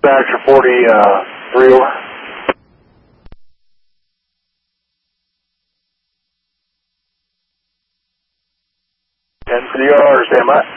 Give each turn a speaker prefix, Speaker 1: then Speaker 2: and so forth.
Speaker 1: dispatcher 43 over. 10 for the yard, stand by.